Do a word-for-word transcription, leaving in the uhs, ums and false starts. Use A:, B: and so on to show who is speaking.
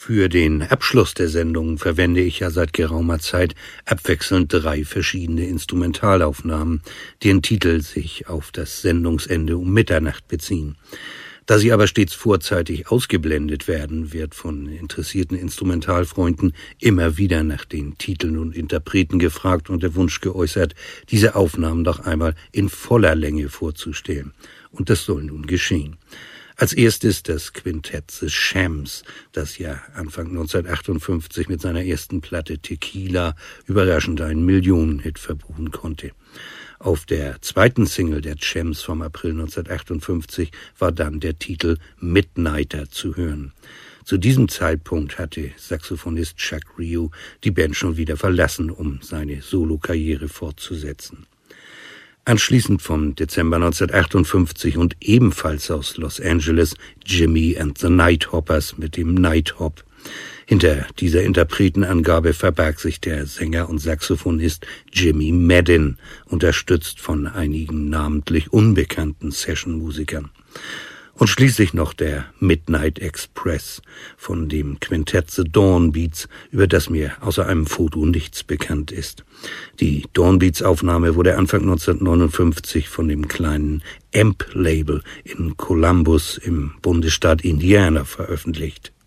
A: Für den Abschluss der Sendung verwende ich ja seit geraumer Zeit abwechselnd drei verschiedene Instrumentalaufnahmen, deren Titel sich auf das Sendungsende um Mitternacht beziehen. Da sie aber stets vorzeitig ausgeblendet werden, wird von interessierten Instrumentalfreunden immer wieder nach den Titeln und Interpreten gefragt und der Wunsch geäußert, diese Aufnahmen doch einmal in voller Länge vorzustellen. Und das soll nun geschehen. Als erstes das Quintett The Shams, das ja Anfang neunzehnhundertachtundfünfzig mit seiner ersten Platte Tequila überraschend einen Millionenhit verbuchen konnte. Auf der zweiten Single der Shams vom April neunzehnhundertachtundfünfzig war dann der Titel Midnighter zu hören. Zu diesem Zeitpunkt hatte Saxophonist Chuck Rio die Band schon wieder verlassen, um seine Solokarriere fortzusetzen. Anschließend vom Dezember neunzehnhundertachtundfünfzig und ebenfalls aus Los Angeles Jimmy and the Nighthawkers mit dem Night Hop. Hinter dieser Interpretenangabe verbarg sich der Sänger und Saxophonist Jimmy Madden, unterstützt von einigen namentlich unbekannten Sessionmusikern. Und schließlich noch der Midnight Express von dem Quintett The Dawnbeats, über das mir außer einem Foto nichts bekannt ist. Die Dawnbeats-Aufnahme wurde Anfang neunzehnhundertneunundfünfzig von dem kleinen Amp-Label in Columbus im Bundesstaat Indiana veröffentlicht.